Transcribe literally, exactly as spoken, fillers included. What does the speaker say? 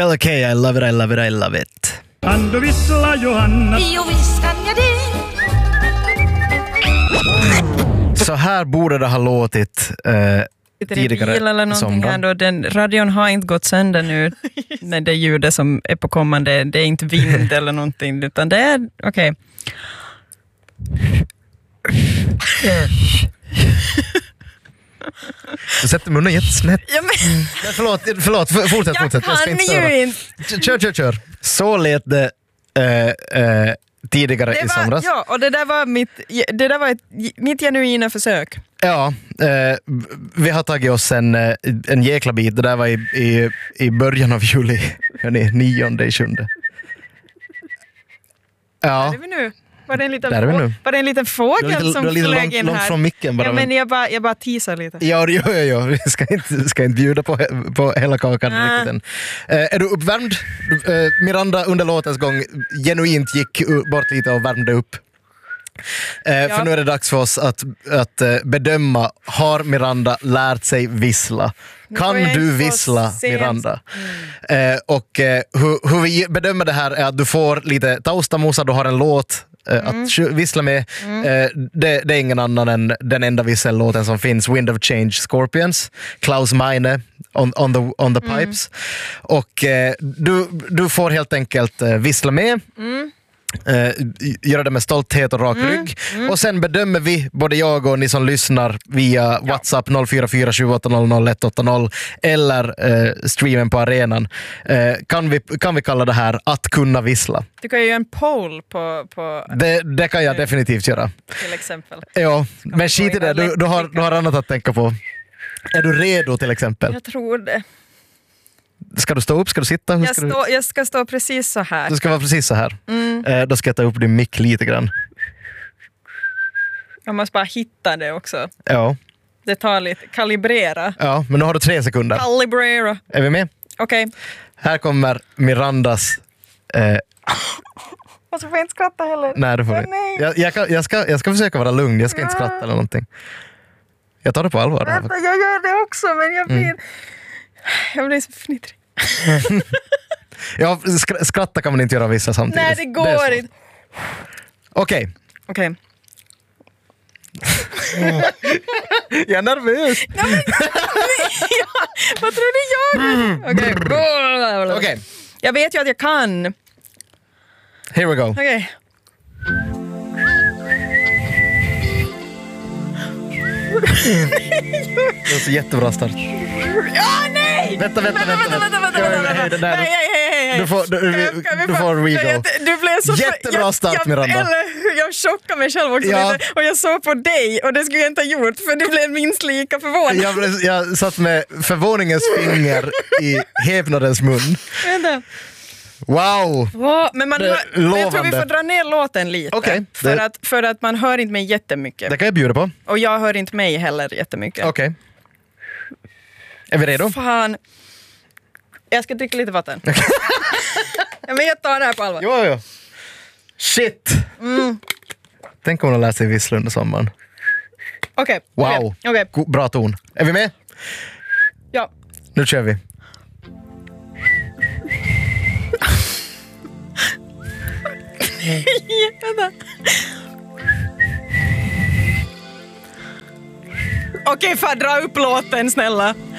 Bella K, I love it, I love it, I love it. Kan du vissla, Johanna? Jo, visst kan jag det. Så här borde det ha låtit eh, tidigare eller någonting här då. Den, radion har inte gått sönder nu med det ljudet som är på kommande. Det är inte vind eller någonting, utan det är okej. Okay. Du sätter munnen jättesnett. Ja, men... Nej, förlåt, förlåt, fortsätt, jag fortsätt. Jag kan ska ju inte. Kör, kör, kör. Så lät det äh, äh, tidigare det i var, somras. Ja, och det där var mitt, det där var ett, mitt genuina försök. Ja, äh, vi har tagit oss en, en jäkla bit. Det där var i, i, i början av juli. Hörrni, nionde i sjunde. Ja. Där är vi nu. Var det en liten, Där är vi nu. Var det en liten fågel lite, som lite flög långt, in långt här? från micken bara. Ja, men jag bara, jag bara teasar lite. Ja, ja, ja, ja. Vi ska inte, ska inte bjuda på, på hela kakan Ah. riktigt än. Eh, är du uppvärmd? Eh, Miranda under låtens gång genuint gick bort lite och värmde upp. Eh, Ja. För nu är det dags för oss att, att eh, bedöma, har Miranda lärt sig vissla? Kan får jag du inte få vissla, se. Miranda? Eh, och eh, hur, hur vi bedömer det här är att du får lite taustamusa, du har en låt eh, Mm. att sj- vissla med. Eh, det, det är ingen annan än den enda vissellåten som finns, Wind of Change, Scorpions, Klaus Meine on, on, the, on the pipes. Och eh, du, du får helt enkelt eh, vissla med. Uh, göra det med stolthet och rak Mm. rygg. Mm. Och sen bedömer vi, både jag och ni som lyssnar via ja. WhatsApp noll fyra fyra sju åtta noll noll ett åtta noll eller uh, streamen på arenan. Uh, kan, vi, kan vi kalla det här att kunna vissla? Du kan ju göra en poll på, på Det, det kan jag definitivt göra. till exempel. Ja, men skit i det. Du, du, har, du har annat att tänka på. Är du redo till exempel? Jag tror det. Ska du stå upp? Ska du sitta? Hur Jag, ska stå, du? jag ska stå precis så här. Du ska vara precis så här. Mm. Uh, då ska jag ta upp din mick lite grann. Jag måste bara hitta det också. Ja. Det tar lite. Kalibrera. Ja, men nu har du tre sekunder. Kalibrera. Är vi med? Okej. Okay. Här kommer Mirandas... Eh, Alltså får jag inte skratta heller. nej, du får Ja, inte. nej. Jag, jag, kan, jag, ska, jag ska försöka vara lugn. Jag ska inte skratta eller någonting. Jag tar det på allvar. det här. Vänta, jag gör det också, men jag blir... Mm. Jag blir så fnittrig. Ja, sk- skratta kan man inte göra vissa samtidigt. Nej, det går är inte. Okej. Okej. Jag är nervös. Ja, vad tror du jag gör? Okej. Okej, Jag vet ju att jag kan. here we go. Okej. Det är så jättebra start. Ja, nej! Vänta, vänta, vänta. Vänta, vänta, vänta, vänta, vänta. Nej, det där- Nej, hej, hej, hej. Du får, du, Kan vi, jag- kan vi du få- får kan re-go. jag- Du blev så... Jättebra jag- start, jag, Miranda. Eller, jag chockade mig själv också Ja. lite. Och jag såg på dig och det skulle jag inte ha gjort för du blev minst lika förvånad. Jag, blev- jag satt med förvåningens finger i häpnadens mun. Vänta. Wow! Wow, men man Det är hör, men jag tror vi lovande. får dra ner låten lite. Okej, för, det- att, för att man hör inte mig jättemycket. Det kan jag bjuda på. Och jag hör inte mig heller jättemycket. Okej. Är vi redo? Fan. Jag ska dricka lite vatten. Ja, men jag tar det här på allvar. Jo, jo. Shit! Mm. Tänk om hon har lärt sig vissla under sommaren. Okej. Wow. Okej. Go- Bra ton. Är vi med? Ja. Nu kör vi. Vänta. Okej, fan dra upp låten snälla.